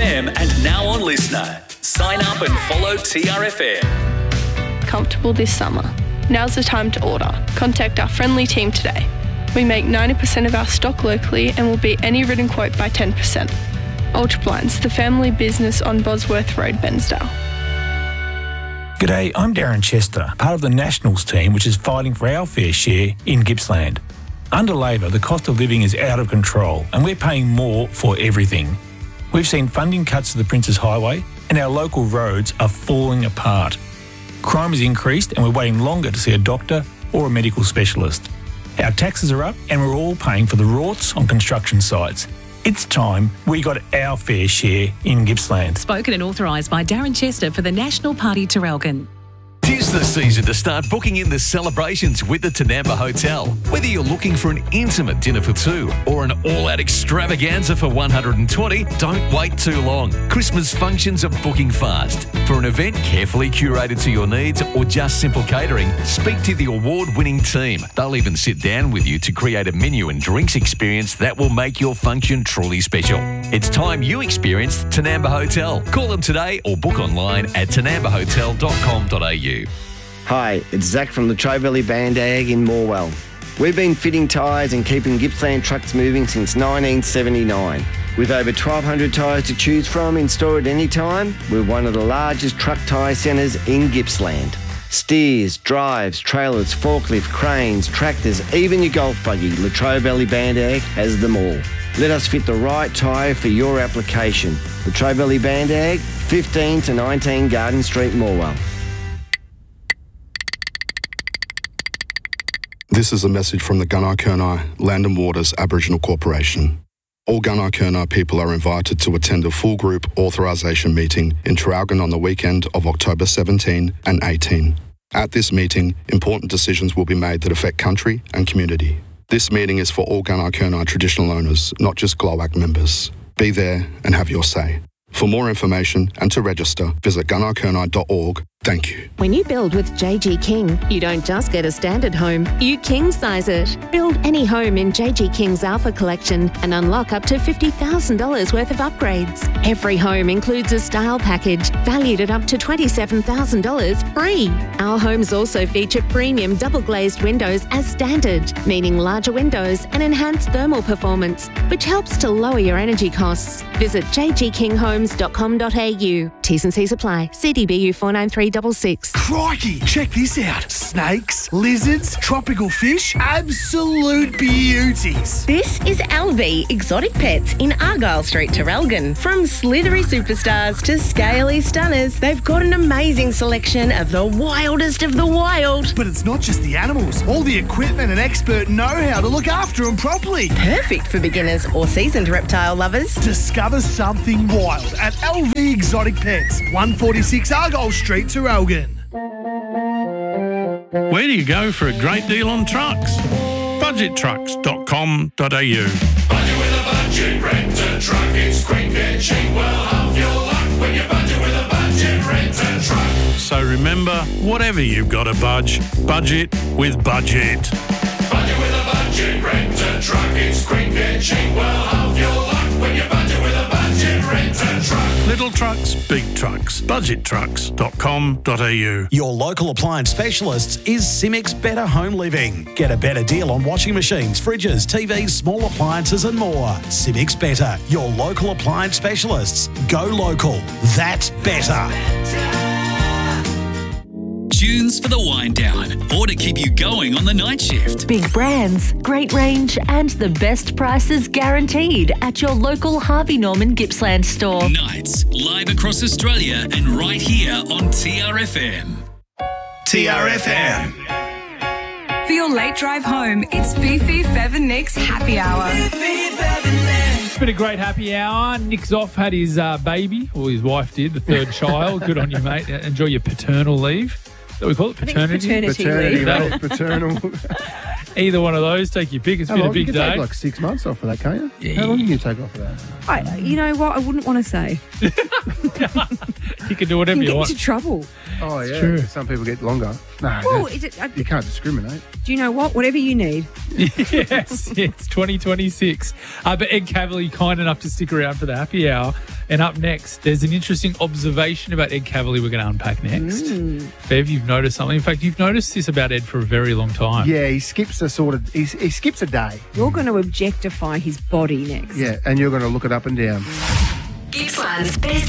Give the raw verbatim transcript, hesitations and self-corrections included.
M and now on Listener. Sign up and follow T R F M. Comfortable this summer? Now's the time to order. Contact our friendly team today. We make ninety percent of our stock locally and will beat any written quote by ten percent. Ultra Blinds, the family business on Bosworth Road, Bensdale. G'day, I'm Darren Chester, part of the Nationals team which is fighting for our fair share in Gippsland. Under Labor, the cost of living is out of control and we're paying more for everything. We've seen funding cuts to the Princes Highway and our local roads are falling apart. Crime has increased and we're waiting longer to see a doctor or a medical specialist. Our taxes are up and we're all paying for the rorts on construction sites. It's time we got our fair share in Gippsland. Spoken and authorised by Darren Chester for the National Party Traralgon. Tis the season to start booking in the celebrations with the Tanamba Hotel. Whether you're looking for an intimate dinner for two or an all-out extravaganza for one hundred twenty, don't wait too long. Christmas functions are booking fast. For an event carefully curated to your needs or just simple catering, speak to the award-winning team. They'll even sit down with you to create a menu and drinks experience that will make your function truly special. It's time you experienced Tanamba Hotel. Call them today or book online at tanamba hotel dot com dot a u. Hi, it's Zach from the Tri-Valley Bandag in Morwell. We've been fitting tyres and keeping Gippsland trucks moving since nineteen seventy-nine. With over twelve hundred tyres to choose from in store at any time, we're one of the largest truck tyre centres in Gippsland. Steers, drives, trailers, forklift, cranes, tractors, even your golf buggy, Latrobe Valley Bandag has them all. Let us fit the right tyre for your application. Latrobe Valley Bandag, fifteen to nineteen Garden Street, Morwell. This is a message from the Gunai-Kurnai Land and Waters Aboriginal Corporation. All Gunai-Kurnai people are invited to attend a full group authorisation meeting in Traralgon on the weekend of October seventeenth and eighteenth. At this meeting, important decisions will be made that affect country and community. This meeting is for all Gunai-Kurnai traditional owners, not just GLOAC members. Be there and have your say. For more information and to register, visit gunai kurnai dot org. Thank you. When you build with J G King, you don't just get a standard home, you king size it. Build any home in J G King's Alpha Collection and unlock up to fifty thousand dollars worth of upgrades. Every home includes a style package valued at up to twenty-seven thousand dollars free. Our homes also feature premium double glazed windows as standard, meaning larger windows and enhanced thermal performance, which helps to lower your energy costs. Visit j g king homes dot com dot a u. T's and C's apply. C D B U four nine three six six. Crikey, check this out. Snakes, lizards, tropical fish, absolute beauties. This is L V Exotic Pets in Argyle Street, Traralgon. From slithery superstars to scaly stunners, they've got an amazing selection of the wildest of the wild. But it's not just the animals, all the equipment and expert know-how to look after them properly. Perfect for beginners or seasoned reptile lovers. Discover something wild at L V Exotic Pets, one forty-six Argyle Street, Traralgon. Where do you go for a great deal on trucks? budget trucks dot com dot a u. Budget with a budget, rent a truck, it's quick and cheap, well half your luck when you budget with a budget, rent a truck. So remember, whatever you've got to budge, budget with Budget. Budget with a budget, rent a truck, it's quick and cheap, well half your luck when you budget with a budget, rent a truck. Little trucks, big trucks. budget trucks dot com dot a u. Your local appliance specialists is Cimex Better Home Living. Get a better deal on washing machines, fridges, T Vs, small appliances and more. Cimex Better, your local appliance specialists. Go local. That's better. Tunes for the wind down or to keep you going on the night shift. Big brands, great range and the best prices guaranteed at your local Harvey Norman Gippsland store. Nights live across Australia and right here on T R F M. T R F M. For your late drive home, it's Fifi, Fev and Nick's Happy Hour. It's been a great happy hour. Nick's off, had his uh, baby, or his wife did, the third child. Good on you, mate. Enjoy your paternal leave. That we call it paternity. Paternity, paternity leave. Paternal. Either one of those, take your pick. It's How been long? a big you can day. Take like six months off for that, can't you? Yeah. How long can you take off for that? I, you know what? I wouldn't want to say. You can do whatever you you get want. into trouble. Oh, yeah. true. Some people get longer. No, Well, no, is it, uh, you can't discriminate. do you know what? Whatever you need. Yes, it's twenty twenty-six. Uh, but Ed Cavalier, kind enough to stick around for the happy hour. And up next, there's an interesting observation about Ed Cavalier we're going to unpack next. Mm. Bev, you've noticed something. In fact, you've noticed this about Ed for a very long time. Yeah, he skips a sort of, he, he skips a day. You're going to objectify his body next. Yeah, and you're going to look it up and down. Gippsland's best